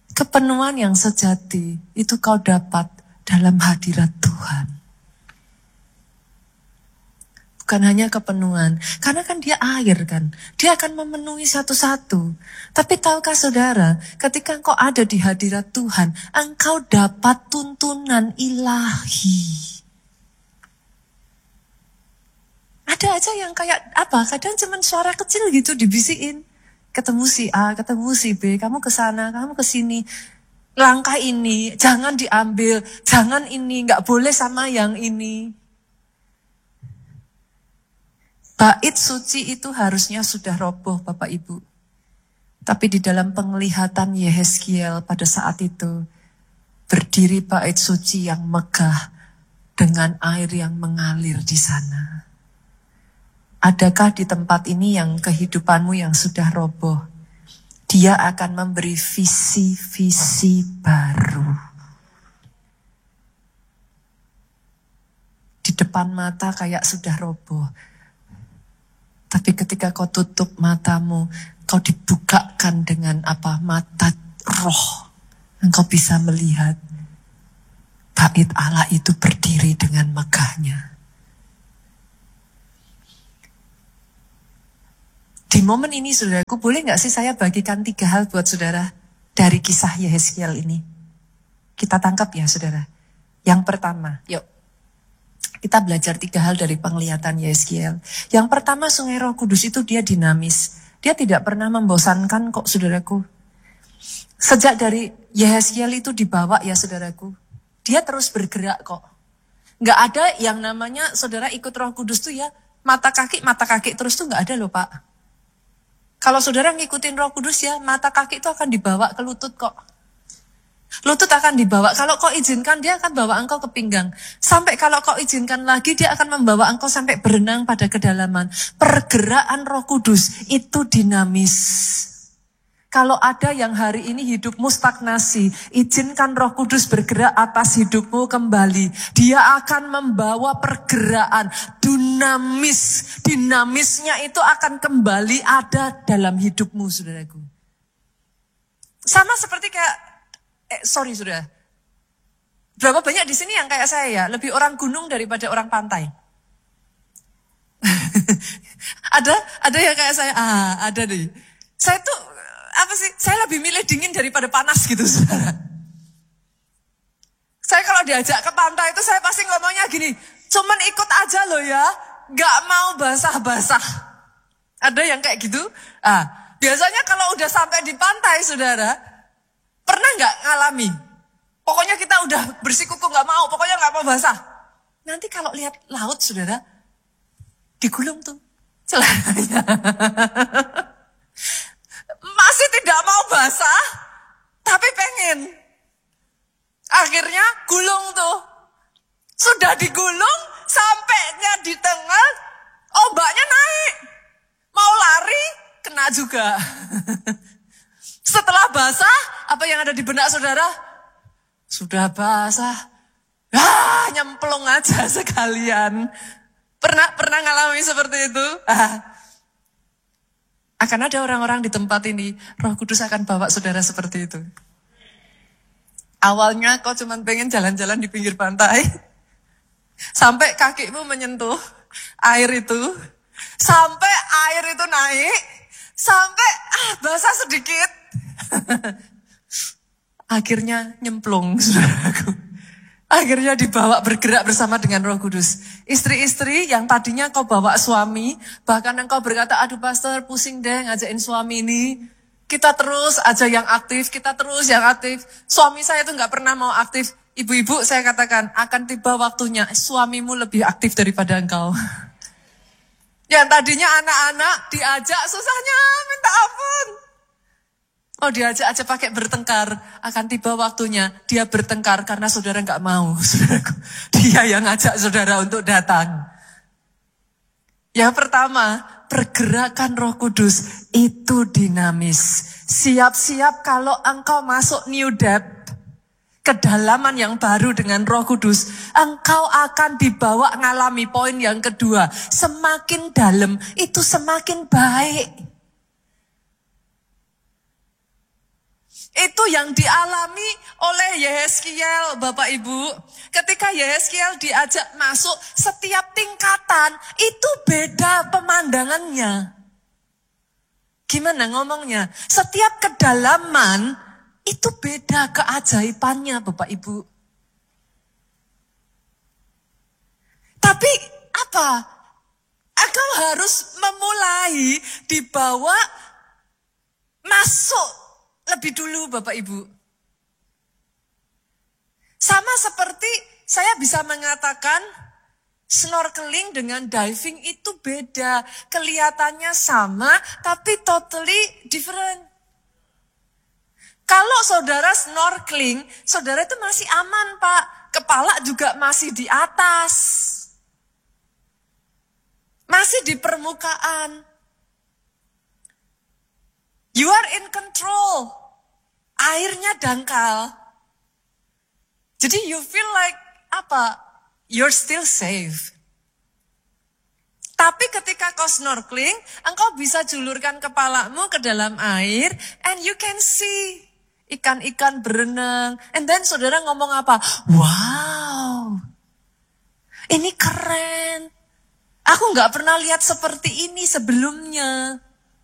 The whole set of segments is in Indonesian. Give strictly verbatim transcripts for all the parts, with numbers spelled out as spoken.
Kepenuhan yang sejati itu kau dapat dalam hadirat Tuhan. Bukan hanya kepenuhan, karena kan dia air kan. Dia akan memenuhi satu-satu. Tapi tahukah saudara, ketika engkau ada di hadirat Tuhan, engkau dapat tuntunan ilahi. Ada aja yang kayak apa, kadang cuman suara kecil gitu dibisikin. Ketemu si A, ketemu si B, kamu ke sana, kamu ke sini. Langkah ini, jangan diambil, jangan ini, gak boleh sama yang ini. Bait suci itu harusnya sudah roboh Bapak Ibu. Tapi di dalam penglihatan Yehezkiel pada saat itu, berdiri bait suci yang megah dengan air yang mengalir di sana. Adakah di tempat ini yang kehidupanmu yang sudah roboh? Dia akan memberi visi-visi baru. Di depan mata kayak sudah roboh. Tapi ketika kau tutup matamu, kau dibukakan dengan apa? Mata roh. Engkau bisa melihat bait Allah itu berdiri dengan megahnya. Di momen ini saudaraku, boleh gak sih saya bagikan tiga hal buat saudara dari kisah Yehezkiel ini? Kita tangkap ya saudara. Yang pertama, yuk. Kita belajar tiga hal dari penglihatan Yehezkiel. Yang pertama, Sungai Roh Kudus itu dia dinamis. Dia tidak pernah membosankan kok saudaraku. Sejak dari Yehezkiel itu dibawa ya saudaraku. Dia terus bergerak kok. Gak ada yang namanya saudara ikut Roh Kudus tuh ya. Mata kaki, mata kaki terus tuh gak ada loh Pak. Kalau saudara ngikutin Roh Kudus ya, mata kaki itu akan dibawa ke lutut kok. Lutut akan dibawa, kalau kau izinkan dia akan bawa engkau ke pinggang. Sampai kalau kau izinkan lagi dia akan membawa engkau sampai berenang pada kedalaman. Pergerakan Roh Kudus itu dinamis. Kalau ada yang hari ini hidupmu stagnasi, izinkan Roh Kudus bergerak atas hidupmu kembali. Dia akan membawa pergerakan dinamis. Dinamisnya itu akan kembali ada dalam hidupmu saudaraku. Sama seperti kayak Eh, sorry sudah. Berapa banyak di sini yang kayak saya ya, lebih orang gunung daripada orang pantai. ada, ada yang kayak saya. Ah, ada nih. Saya tuh apa sih? Saya lebih milih dingin daripada panas gitu, saudara. Saya kalau diajak ke pantai itu saya pasti ngomongnya gini, cuman ikut aja loh ya, nggak mau basah-basah. Ada yang kayak gitu. Ah, biasanya kalau udah sampai di pantai, saudara. Pernah nggak ngalami? Pokoknya kita udah bersikuku nggak mau, pokoknya nggak mau basah. Nanti kalau lihat laut, saudara, digulung tuh celananya. Masih tidak mau basah, tapi pengen. Akhirnya gulung tuh. Sudah digulung, sampainya di tengah, ombaknya naik. Mau lari, kena juga. Setelah basah, apa yang ada di benak saudara? Sudah basah. Ah, nyemplung aja sekalian. Pernah pernah ngalami seperti itu? Ah. Akan ada orang-orang di tempat ini, Roh Kudus akan bawa saudara seperti itu. Awalnya kau cuma pengen jalan-jalan di pinggir pantai. Sampai kakimu menyentuh air itu. Sampai air itu naik. Sampai ah, basah sedikit. Akhirnya nyemplung, saudaraku. Akhirnya dibawa bergerak bersama dengan Roh Kudus. Istri-istri yang tadinya kau bawa suami, bahkan engkau berkata, aduh pastor pusing deh ngajakin suami ini. Kita terus aja yang aktif, kita terus yang aktif. Suami saya tuh gak pernah mau aktif. Ibu-ibu saya katakan, akan tiba waktunya suamimu lebih aktif daripada engkau. Yang tadinya anak-anak diajak susahnya minta ampun. Oh diajak aja pakai bertengkar, akan tiba waktunya dia bertengkar karena saudara nggak mau, saudaraku. Dia yang ngajak saudara untuk datang. Yang pertama, pergerakan Roh Kudus itu dinamis. Siap-siap kalau engkau masuk new depth, kedalaman yang baru dengan Roh Kudus, engkau akan dibawa ngalami poin yang kedua. Semakin dalam itu semakin baik. Itu yang dialami oleh Yehezkiel, Bapak Ibu. Ketika Yehezkiel diajak masuk, setiap tingkatan itu beda pemandangannya. Gimana ngomongnya? Setiap kedalaman itu beda keajaibannya, Bapak Ibu. Tapi apa? Engkau harus memulai dibawa masuk lebih dulu, Bapak Ibu. Sama seperti saya bisa mengatakan snorkeling dengan diving itu beda. Kelihatannya sama, tapi totally different. Kalau saudara snorkeling, saudara itu masih aman, Pak. Kepala juga masih di atas. Masih di permukaan. You are in control. Airnya dangkal. Jadi you feel like apa? You're still safe. Tapi ketika kau snorkeling, engkau bisa julurkan kepalamu ke dalam air and you can see ikan-ikan berenang. And then saudara ngomong apa? Wow, ini keren. Aku gak pernah lihat seperti ini sebelumnya.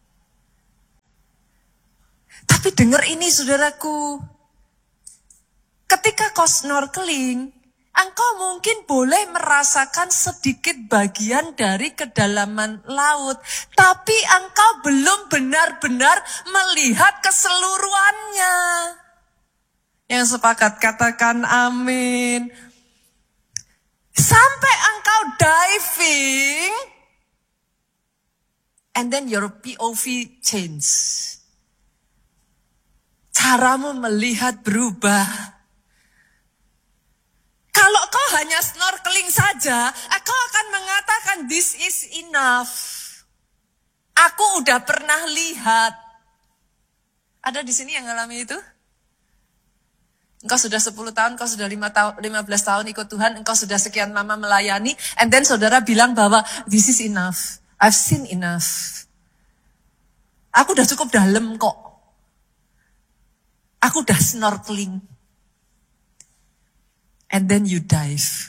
Tapi dengar ini saudaraku. Ketika kau snorkeling, engkau mungkin boleh merasakan sedikit bagian dari kedalaman laut. Tapi engkau belum benar-benar melihat keseluruhannya. Yang sepakat katakan amin. Sampai engkau diving, and then your P O V change. Caramu melihat berubah. Kalau kau hanya snorkeling saja, kau akan mengatakan this is enough. Aku udah pernah lihat. Ada di sini yang ngalami itu? Engkau sudah sepuluh tahun, engkau sudah lima belas tahun ikut Tuhan, engkau sudah sekian lama melayani, and then saudara bilang bahwa this is enough. I've seen enough. Aku udah cukup dalam kok. Aku udah snorkeling. And then you dive.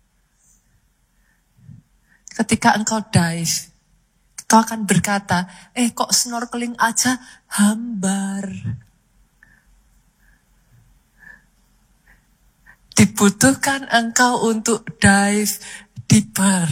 Ketika engkau dive, kau akan berkata, eh kok snorkeling aja hambar. Dibutuhkan engkau untuk dive deeper.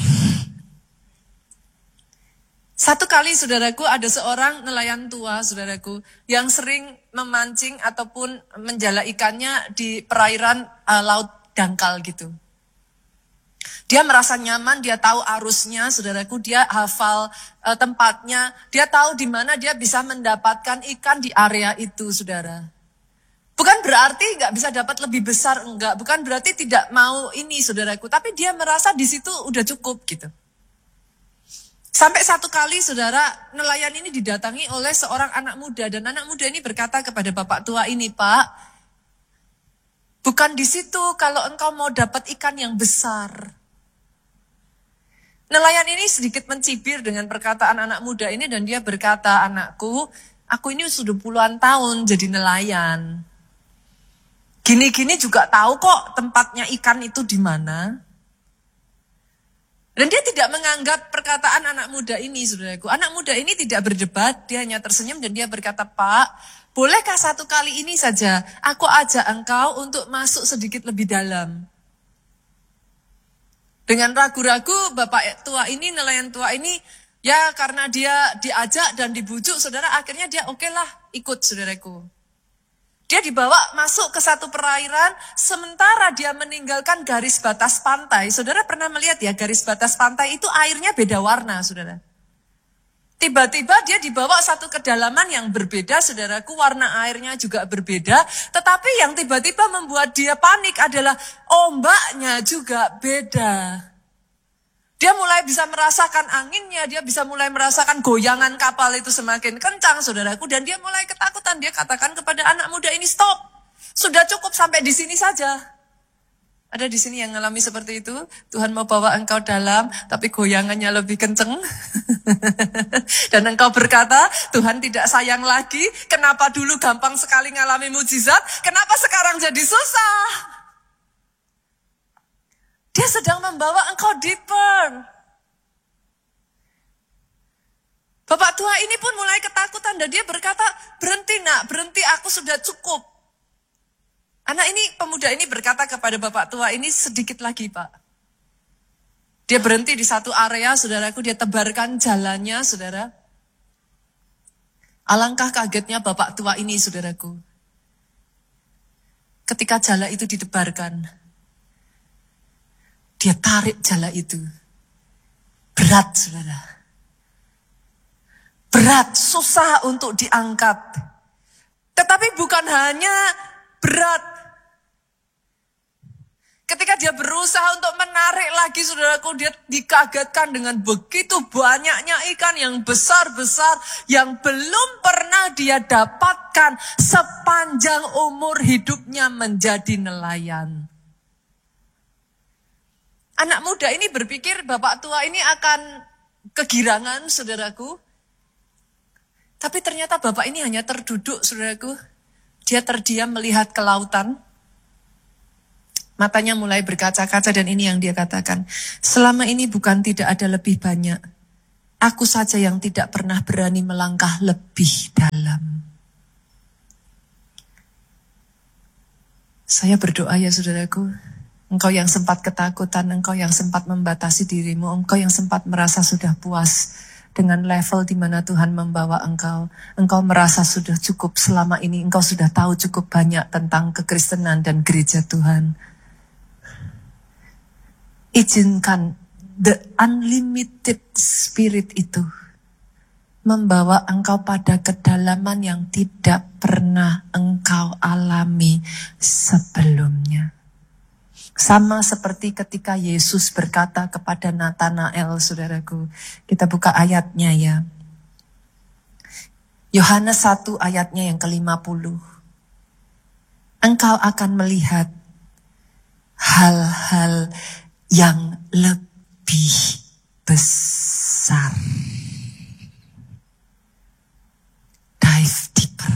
Satu kali saudaraku ada seorang nelayan tua saudaraku yang sering memancing ataupun menjala ikannya di perairan uh, laut dangkal gitu. Dia merasa nyaman, dia tahu arusnya saudaraku, dia hafal uh, tempatnya, dia tahu di mana dia bisa mendapatkan ikan di area itu saudara. Bukan berarti nggak bisa dapat lebih besar, enggak. Bukan berarti tidak mau ini saudaraku, tapi dia merasa di situ udah cukup gitu. Sampai satu kali saudara, nelayan ini didatangi oleh seorang anak muda. Dan anak muda ini berkata kepada bapak tua ini, Pak, bukan di situ kalau engkau mau dapat ikan yang besar. Nelayan ini sedikit mencibir dengan perkataan anak muda ini. Dan dia berkata, anakku, aku ini sudah puluhan tahun jadi nelayan. Gini-gini juga tahu kok tempatnya ikan itu di mana. Dan dia tidak menganggap perkataan anak muda ini, saudaraku. Anak muda ini tidak berdebat, dia hanya tersenyum dan dia berkata, Pak, bolehkah satu kali ini saja aku ajak engkau untuk masuk sedikit lebih dalam? Dengan ragu-ragu, bapak tua ini, nelayan tua ini, ya karena dia diajak dan dibujuk, saudara, akhirnya dia oke lah ikut, saudaraku. Dia dibawa masuk ke satu perairan, sementara dia meninggalkan garis batas pantai. Saudara pernah melihat ya, garis batas pantai itu airnya beda warna, saudara. Tiba-tiba dia dibawa satu kedalaman yang berbeda, saudaraku, warna airnya juga berbeda. Tetapi yang tiba-tiba membuat dia panik adalah ombaknya juga beda. Dia mulai bisa merasakan anginnya, dia bisa mulai merasakan goyangan kapal itu semakin kencang, saudaraku. Dan dia mulai ketakutan, dia katakan kepada anak muda ini, stop, sudah cukup sampai di sini saja. Ada di sini yang ngalami seperti itu? Tuhan mau bawa engkau dalam, tapi goyangannya lebih kenceng. Dan engkau berkata, Tuhan tidak sayang lagi. Kenapa dulu gampang sekali ngalami mujizat? Kenapa sekarang jadi susah? Dia sedang membawa engkau deeper. Bapak tua ini pun mulai ketakutan dan dia berkata, berhenti nak, berhenti, aku sudah cukup. Anak ini, pemuda ini berkata kepada bapak tua ini, sedikit lagi pak. Dia berhenti di satu area, saudaraku, dia tebarkan jalannya, saudara. Alangkah kagetnya bapak tua ini, saudaraku. Ketika jala itu ditebarkan, dia tarik jala itu. Berat, saudara. Berat, susah untuk diangkat. Tetapi bukan hanya berat. Ketika dia berusaha untuk menarik lagi, saudaraku, dia dikagetkan dengan begitu banyaknya ikan yang besar-besar yang belum pernah dia dapatkan sepanjang umur hidupnya menjadi nelayan. Anak muda ini berpikir bapak tua ini akan kegirangan, saudaraku. Tapi ternyata bapak ini hanya terduduk, saudaraku. Dia terdiam melihat ke lautan. Matanya mulai berkaca-kaca dan ini yang dia katakan. Selama ini bukan tidak ada lebih banyak. Aku saja yang tidak pernah berani melangkah lebih dalam. Saya berdoa ya saudaraku. Engkau yang sempat ketakutan, engkau yang sempat membatasi dirimu, engkau yang sempat merasa sudah puas dengan level di mana Tuhan membawa engkau. Engkau merasa sudah cukup selama ini, engkau sudah tahu cukup banyak tentang kekristenan dan gereja Tuhan. Izinkan the unlimited spirit itu membawa engkau pada kedalaman yang tidak pernah engkau alami sebelumnya. Sama seperti ketika Yesus berkata kepada Nathanael, saudaraku. Kita buka ayatnya ya. Yohanes satu ayatnya yang kelima puluh. Engkau akan melihat hal-hal yang lebih besar. Dive deeper.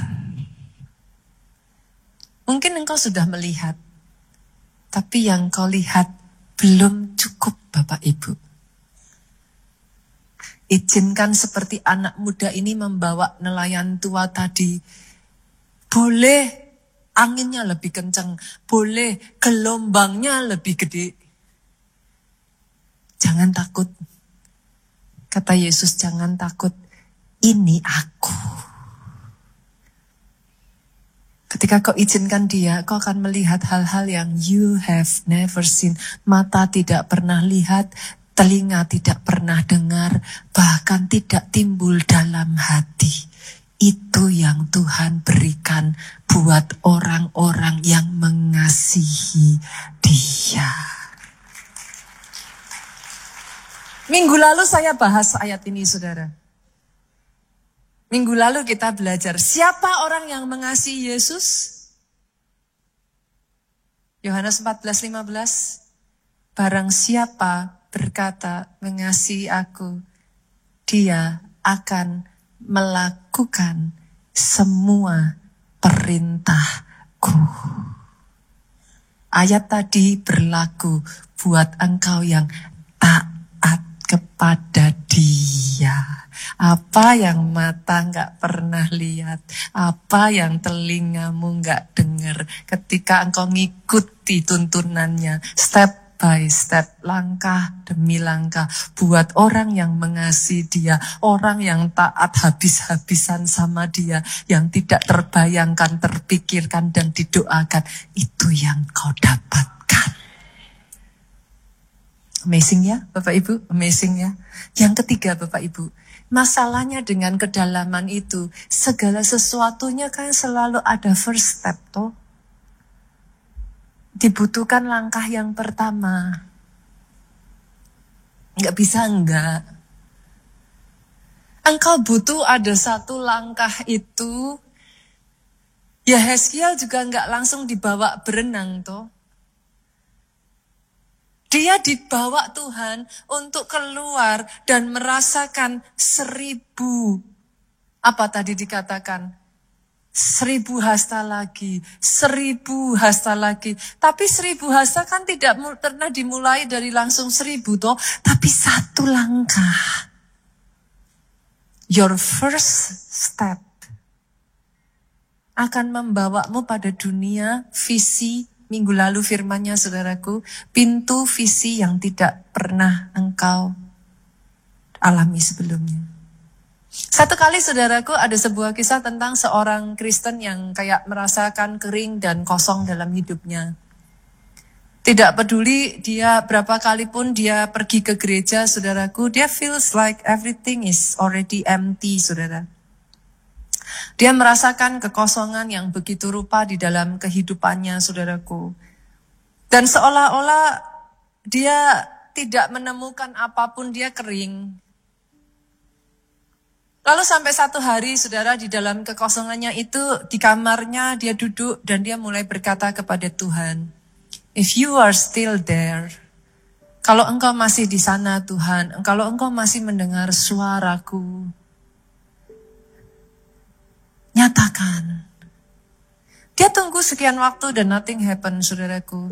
Mungkin engkau sudah melihat, tapi yang kau lihat belum cukup Bapak Ibu. Izinkan seperti anak muda ini membawa nelayan tua tadi. Boleh anginnya lebih kencang, boleh gelombangnya lebih gede. Jangan takut. Kata Yesus, jangan takut. Ini aku. Ketika kau izinkan dia, kau akan melihat hal-hal yang you have never seen. Mata tidak pernah lihat, telinga tidak pernah dengar, bahkan tidak timbul dalam hati. Itu yang Tuhan berikan buat orang-orang yang mengasihi Dia. Minggu lalu saya bahas ayat ini, saudara. Minggu lalu kita belajar, siapa orang yang mengasihi Yesus? Yohanes empat belas lima belas. Barang siapa berkata mengasihi aku, dia akan melakukan semua perintahku. Ayat tadi berlaku buat engkau yang taat kepada Dia. Apa yang mata nggak pernah lihat, apa yang telingamu nggak dengar, ketika engkau ngikuti tuntunannya, step by step, langkah demi langkah, buat orang yang mengasihi Dia, orang yang taat habis-habisan sama Dia, yang tidak terbayangkan, terpikirkan, dan didoakan, itu yang kau dapatkan. Amazing ya Bapak Ibu, amazing ya. Yang ketiga Bapak Ibu, masalahnya dengan kedalaman itu, segala sesuatunya kan selalu ada first step toh. Dibutuhkan langkah yang pertama. Enggak bisa enggak. Engkau butuh ada satu langkah itu. Ya Yeskiel juga enggak langsung dibawa berenang toh. Dia dibawa Tuhan untuk keluar dan merasakan seribu, apa tadi dikatakan? Seribu hasta lagi, seribu hasta lagi. Tapi seribu hasta kan tidak pernah dimulai dari langsung seribu toh, tapi satu langkah. Your first step akan membawamu pada dunia visi. Minggu lalu firmannya saudaraku, pintu visi yang tidak pernah engkau alami sebelumnya. Satu kali saudaraku ada sebuah kisah tentang seorang Kristen yang kayak merasakan kering dan kosong dalam hidupnya. Tidak peduli dia berapa kali pun dia pergi ke gereja saudaraku, dia feels like everything is already empty saudara. Dia merasakan kekosongan yang begitu rupa di dalam kehidupannya saudaraku. Dan seolah-olah dia tidak menemukan apapun, dia kering. Lalu sampai satu hari saudara di dalam kekosongannya itu di kamarnya dia duduk dan dia mulai berkata kepada Tuhan, if you are still there, kalau engkau masih di sana Tuhan, kalau engkau masih mendengar suaraku, nyatakan. Dia tunggu sekian waktu dan nothing happen saudaraku.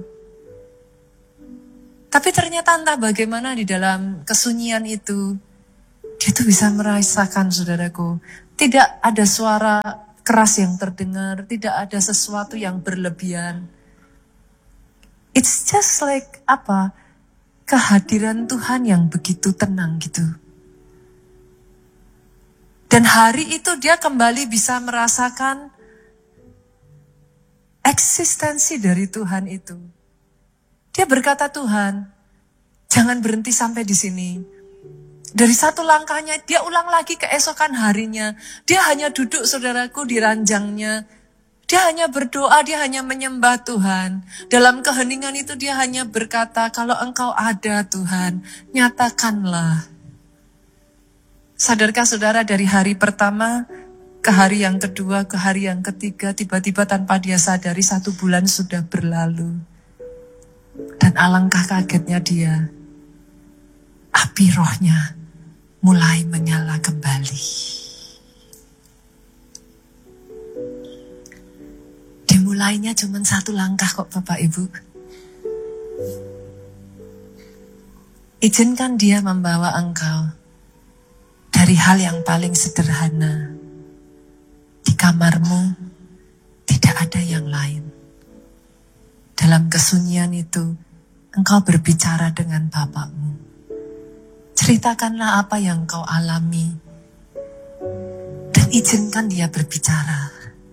Tapi ternyata entah bagaimana di dalam kesunyian itu, dia tuh bisa merasakan saudaraku, tidak ada suara keras yang terdengar, tidak ada sesuatu yang berlebihan. It's just like apa? Kehadiran Tuhan yang begitu tenang gitu. Dan hari itu dia kembali bisa merasakan eksistensi dari Tuhan itu. Dia berkata, Tuhan, jangan berhenti sampai di sini. Dari satu langkahnya, dia ulang lagi keesokan harinya. Dia hanya duduk saudaraku di ranjangnya. Dia hanya berdoa, dia hanya menyembah Tuhan. Dalam keheningan itu dia hanya berkata, kalau engkau ada Tuhan, nyatakanlah. Sadarkah saudara dari hari pertama ke hari yang kedua, ke hari yang ketiga, tiba-tiba tanpa dia sadari satu bulan sudah berlalu. Dan alangkah kagetnya dia, api rohnya mulai menyala kembali. Dimulainya cuma satu langkah kok Bapak Ibu. Izinkan dia membawa engkau dari hal yang paling sederhana. Di kamarmu tidak ada yang lain. Dalam kesunyian itu, engkau berbicara dengan Bapakmu. Ceritakanlah apa yang kau alami. Dan izinkan dia berbicara.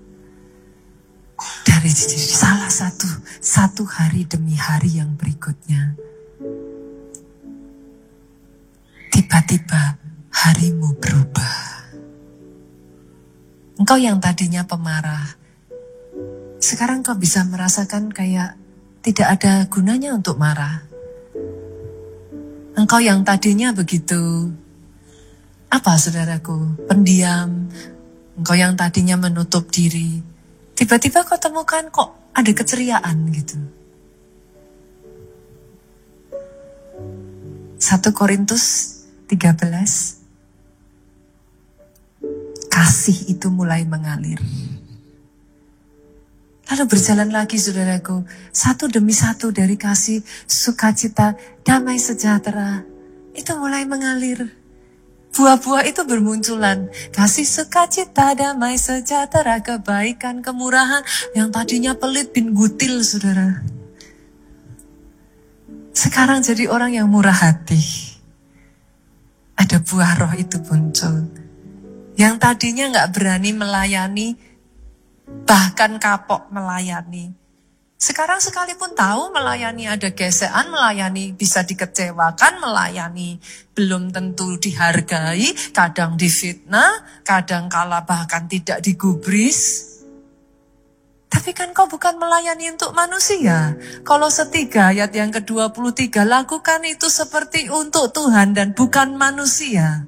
Dari salah satu, satu hari demi hari yang berikutnya. Tiba-tiba harimu berubah. Engkau yang tadinya pemarah, sekarang kau bisa merasakan kayak tidak ada gunanya untuk marah. Engkau yang tadinya begitu, apa saudaraku, pendiam. Engkau yang tadinya menutup diri, tiba-tiba kau temukan kok ada keceriaan gitu. satu Korintus tiga belas, kasih itu mulai mengalir. Lalu berjalan lagi saudaraku, satu demi satu dari kasih, sukacita, damai sejahtera, itu mulai mengalir. Buah-buah itu bermunculan, kasih, sukacita, damai sejahtera, kebaikan, kemurahan, yang tadinya pelit bin gutil saudara. Sekarang jadi orang yang murah hati. Ada buah roh itu muncul. Yang tadinya gak berani melayani, bahkan kapok melayani. Sekarang sekalipun tahu melayani ada gesekan, melayani bisa dikecewakan, melayani belum tentu dihargai, kadang difitnah, kadang kala bahkan tidak digubris. Tapi kan kau bukan melayani untuk manusia. Kalau setiga ayat yang ke dua puluh tiga, lakukan itu seperti untuk Tuhan dan bukan manusia.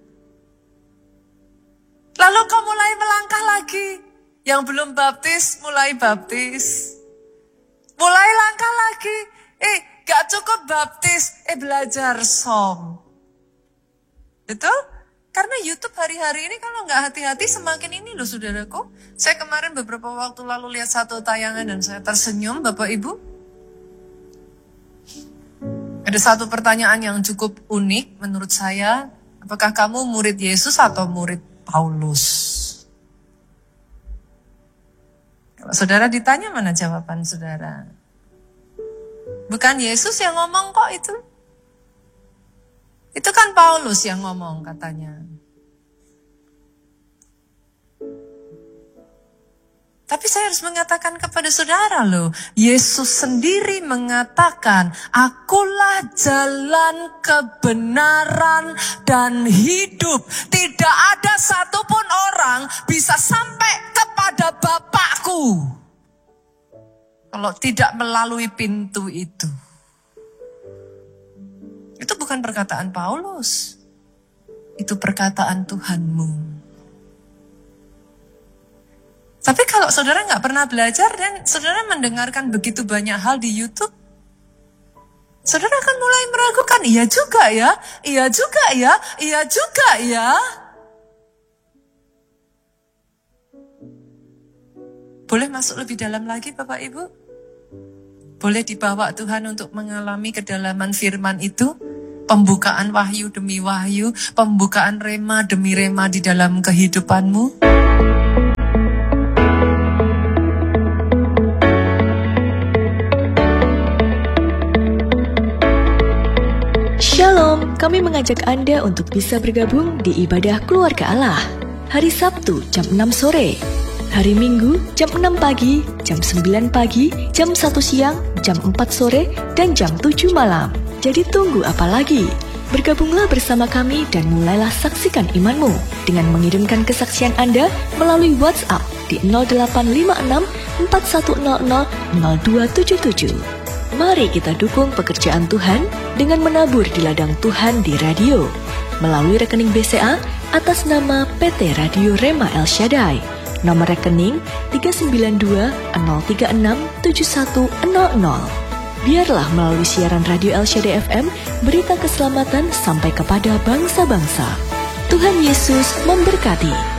Lalu kau mulai melangkah lagi. Yang belum baptis, mulai baptis. Mulai langkah lagi. Eh, gak cukup baptis, eh belajar som. Betul? Karena YouTube hari-hari ini kalau nggak hati-hati semakin ini loh saudaraku. Saya kemarin beberapa waktu lalu lihat satu tayangan dan saya tersenyum Bapak Ibu. Ada satu pertanyaan yang cukup unik menurut saya. Apakah kamu murid Yesus atau murid Paulus? Kalau saudara ditanya mana jawaban saudara? Bukan Yesus yang ngomong kok itu. Itu kan Paulus yang ngomong katanya. Tapi saya harus mengatakan kepada saudara loh, Yesus sendiri mengatakan, akulah jalan kebenaran dan hidup. Tidak ada satupun orang bisa sampai kepada Bapakku kalau tidak melalui pintu itu. Itu bukan perkataan Paulus. Itu perkataan Tuhanmu. Tapi kalau saudara nggak pernah belajar dan saudara mendengarkan begitu banyak hal di YouTube, saudara akan mulai meragukan, iya juga ya, iya juga ya, iya juga ya. Boleh masuk lebih dalam lagi Bapak Ibu? Boleh dibawa Tuhan untuk mengalami kedalaman firman itu? Pembukaan wahyu demi wahyu, pembukaan rema demi rema di dalam kehidupanmu? Shalom, kami mengajak Anda untuk bisa bergabung di ibadah keluarga Allah. Hari Sabtu jam enam sore. Hari Minggu jam enam pagi, jam sembilan pagi, jam satu siang, jam empat sore, dan jam tujuh malam. Jadi tunggu apa lagi? Bergabunglah bersama kami dan mulailah saksikan imanmu dengan mengirimkan kesaksian Anda melalui WhatsApp di nol delapan lima enam empat satu nol nol nol dua tujuh tujuh. Mari kita dukung pekerjaan Tuhan dengan menabur di ladang Tuhan di radio melalui rekening B C A atas nama P T Radio Rema El Shaddai. Nomor rekening tiga sembilan dua nol tiga enam tujuh satu nol nol. Biarlah melalui siaran radio El Shaddai F M berita keselamatan sampai kepada bangsa-bangsa. Tuhan Yesus memberkati.